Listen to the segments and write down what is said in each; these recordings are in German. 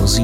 vor 7.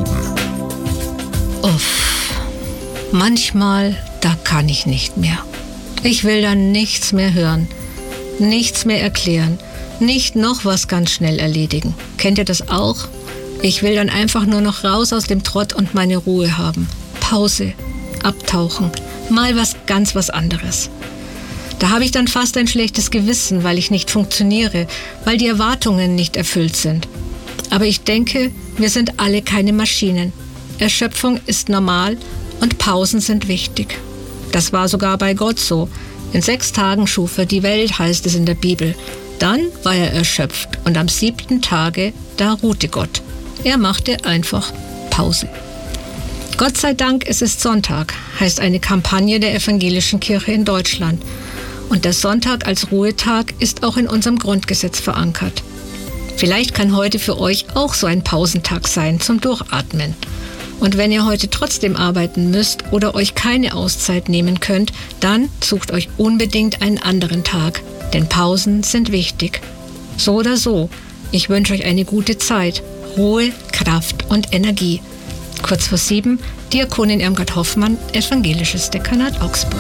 Uff. Manchmal, da kann ich nicht mehr. Ich will dann nichts mehr hören, nichts mehr erklären, nicht noch was ganz schnell erledigen. Kennt ihr das auch? Ich will dann einfach nur noch raus aus dem Trott und meine Ruhe haben. Pause, abtauchen, mal was anderes. Da habe ich dann fast ein schlechtes Gewissen, weil ich nicht funktioniere, weil die Erwartungen nicht erfüllt sind. Aber ich denke, wir sind alle keine Maschinen. Erschöpfung ist normal und Pausen sind wichtig. Das war sogar bei Gott so. In 6 Tagen schuf er die Welt, heißt es in der Bibel. Dann war er erschöpft und am 7. Tage, da ruhte Gott. Er machte einfach Pause. Gott sei Dank, es ist Sonntag, heißt eine Kampagne der Evangelischen Kirche in Deutschland. Und der Sonntag als Ruhetag ist auch in unserem Grundgesetz verankert. Vielleicht kann heute für euch auch so ein Pausentag sein zum Durchatmen. Und wenn ihr heute trotzdem arbeiten müsst oder euch keine Auszeit nehmen könnt, dann sucht euch unbedingt einen anderen Tag, denn Pausen sind wichtig. So oder so, ich wünsche euch eine gute Zeit, Ruhe, Kraft und Energie. Kurz vor 7, Diakonin Irmgard Hoffmann, Evangelisches Dekanat Augsburg.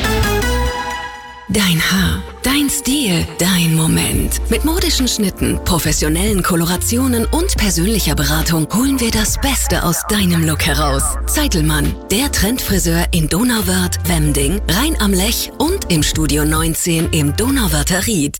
Dein Haar, dein Stil, dein Moment. Mit modischen Schnitten, professionellen Kolorationen und persönlicher Beratung holen wir das Beste aus deinem Look heraus. Zeitelmann, der Trendfriseur in Donauwörth, Wemding, Rhein am Lech und im Studio 19 im Donauwörther Ried.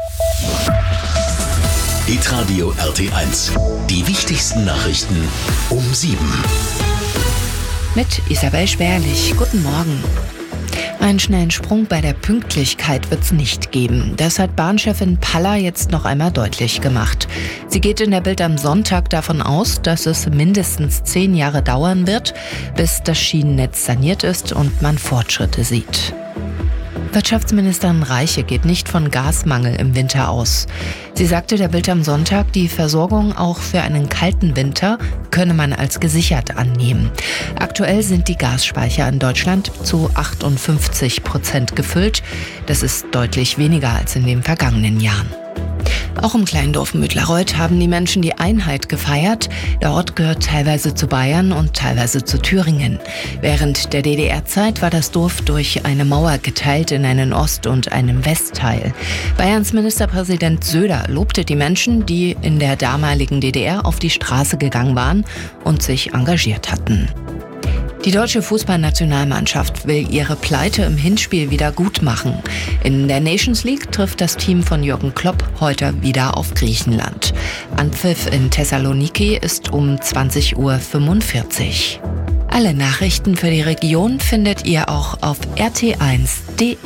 Hitradio RT1. Die wichtigsten Nachrichten um 7. Mit Isabel Schwerlich. Guten Morgen. Einen schnellen Sprung bei der Pünktlichkeit wird es nicht geben. Das hat Bahnchefin Paller jetzt noch einmal deutlich gemacht. Sie geht in der Bild am Sonntag davon aus, dass es mindestens 10 Jahre dauern wird, bis das Schienennetz saniert ist und man Fortschritte sieht. Wirtschaftsministerin Reiche geht nicht von Gasmangel im Winter aus. Sie sagte der Bild am Sonntag, die Versorgung auch für einen kalten Winter könne man als gesichert annehmen. Aktuell sind die Gasspeicher in Deutschland zu 58% gefüllt. Das ist deutlich weniger als in den vergangenen Jahren. Auch im kleinen Dorf Müdlareuth haben die Menschen die Einheit gefeiert. Der Ort gehört teilweise zu Bayern und teilweise zu Thüringen. Während der DDR-Zeit war das Dorf durch eine Mauer geteilt in einen Ost- und einen Westteil. Bayerns Ministerpräsident Söder lobte die Menschen, die in der damaligen DDR auf die Straße gegangen waren und sich engagiert hatten. Die deutsche Fußballnationalmannschaft will ihre Pleite im Hinspiel wieder gut machen. In der Nations League trifft das Team von Jürgen Klopp heute wieder auf Griechenland. Anpfiff in Thessaloniki ist um 20:45 Uhr. Alle Nachrichten für die Region findet ihr auch auf rt1.de.